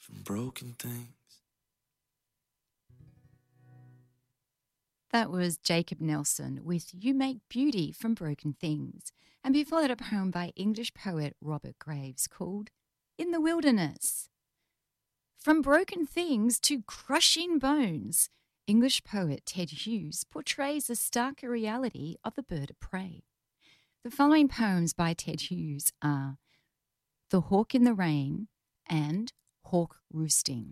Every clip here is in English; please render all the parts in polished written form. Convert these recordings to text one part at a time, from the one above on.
from broken things. That was Jacob Nelson with You Make Beauty from Broken Things. And before that, a poem by English poet Robert Graves called In the Wilderness. From broken things to crushing bones, English poet Ted Hughes portrays the starker reality of the bird of prey. The following poems by Ted Hughes are The Hawk in the Rain and Hawk Roosting.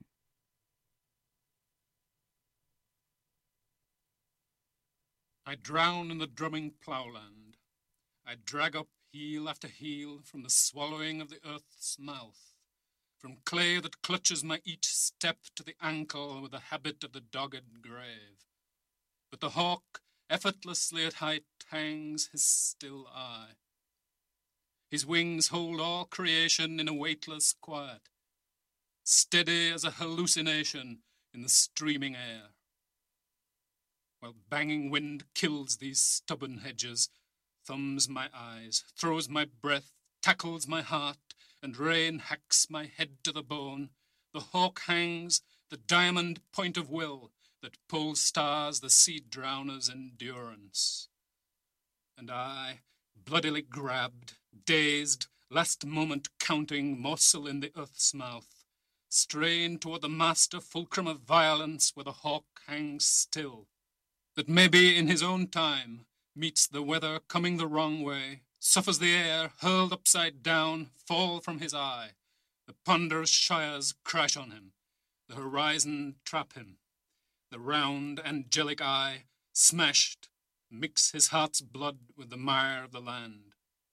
I drown in the drumming ploughland. I drag up heel after heel from the swallowing of the earth's mouth, from clay that clutches my each step to the ankle with the habit of the dogged grave. But the hawk effortlessly at height hangs his still eye. His wings hold all creation in a weightless quiet, steady as a hallucination in the streaming air. While banging wind kills these stubborn hedges, thumbs my eyes, throws my breath, tackles my heart, and rain hacks my head to the bone, the hawk hangs, the diamond point of will that pulls stars the sea drowner's endurance. And I, bloodily grabbed, dazed, last moment counting morsel in the earth's mouth, strain toward the master fulcrum of violence where the hawk hangs still, that maybe in his own time meets the weather coming the wrong way, suffers the air hurled upside down fall from his eye, the ponderous shires crash on him, the horizon trap him, the round angelic eye smashed mix his heart's blood with the mire of the land.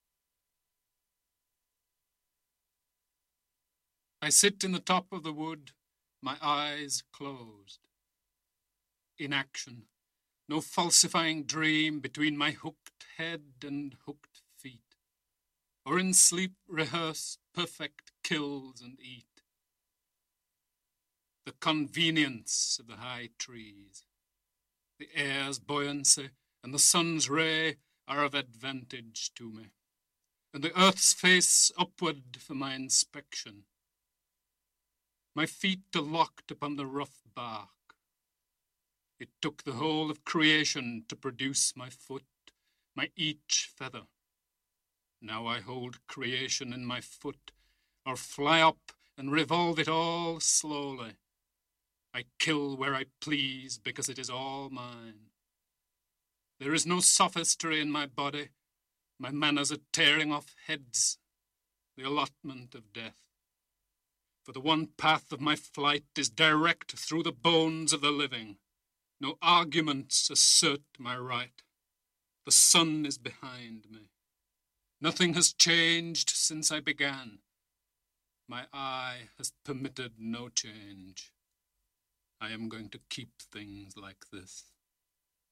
I sit in the top of the wood, my eyes closed. Inaction, no falsifying dream between my hooked head and hooked feet, or in sleep rehearse perfect kills and eat. The convenience of the high trees, the air's buoyancy and the sun's ray are of advantage to me, and the earth's face upward for my inspection. My feet are locked upon the rough bark. It took the whole of creation to produce my foot, my each feather. Now I hold creation in my foot, or fly up and revolve it all slowly. I kill where I please because it is all mine. There is no sophistry in my body. My manners are tearing off heads, the allotment of death. For the one path of my flight is direct through the bones of the living. No arguments assert my right. The sun is behind me. Nothing has changed since I began. My eye has permitted no change. I am going to keep things like this.